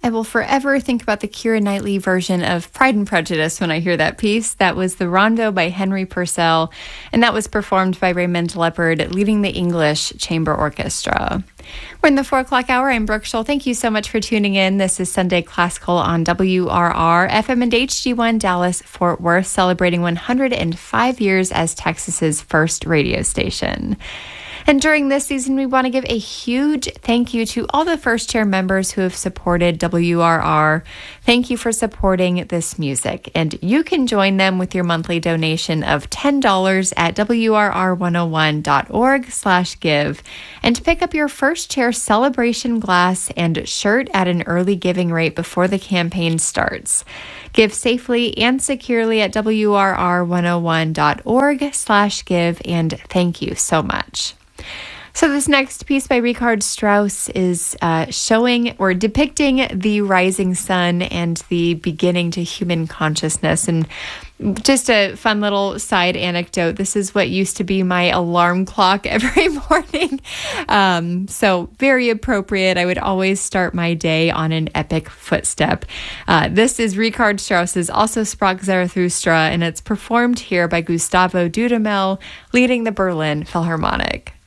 I will forever think about the Keira Knightley version of Pride and Prejudice when I hear that piece. That was the Rondo by Henry Purcell, and that was performed by Raymond Leopard, leading the English Chamber Orchestra. We're in the 4 o'clock hour. I'm Brooke Scholl. Thank you so much for tuning in. This is Sunday Classical on WRR, FM and HD1 Dallas, Fort Worth, celebrating 105 years as Texas's first radio station. And during this season, we want to give a huge thank you to all the First Chair members who have supported WRR. Thank you for supporting this music. And you can join them with your monthly donation of $10 at WRR101.org/give and pick up your First Chair celebration glass and shirt at an early giving rate before the campaign starts. Give safely and securely at WRR101.org/give, and thank you so much. So this next piece by Richard Strauss is showing or depicting the rising sun and the beginning to human consciousness. And just a fun little side anecdote. This is what used to be my alarm clock every morning. So very appropriate. I would always start my day on an epic footstep. This is Richard Strauss's Also Sprach Zarathustra, and it's performed here by Gustavo Dudamel, leading the Berlin Philharmonic.